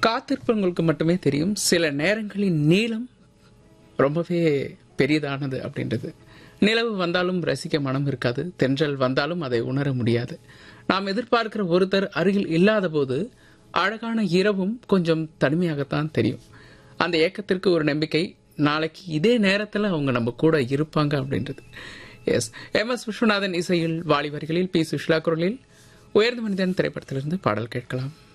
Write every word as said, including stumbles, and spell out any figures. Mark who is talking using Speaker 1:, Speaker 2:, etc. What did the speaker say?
Speaker 1: காத்திருப்பவங்களுக்கு மட்டுமே தெரியும் சில நேரங்களின் நீளம் ரொம்பவே பெரியதானது அப்படின்றது. நிலவு வந்தாலும் ரசிக்க மனம் இருக்காது, தென்றல் வந்தாலும் அதை உணர முடியாது. நாம் எதிர்பார்க்கிற ஒருத்தர் அருகில் இல்லாத போது அழகான இரவும் கொஞ்சம் தனிமையாகத்தான் தெரியும். அந்த ஏக்கத்திற்கு ஒரு நம்பிக்கை, நாளைக்கு இதே நேரத்தில் அவங்க நம்ம கூட இருப்பாங்க அப்படின்றது. எஸ், எம் எஸ் விஸ்வநாதன் இசையில் வாலி வரிகளில் பி சுஷ்லா குரலில் உயர்ந்த மனிதன் திரைப்படத்திலிருந்து பாடல் கேட்கலாம்.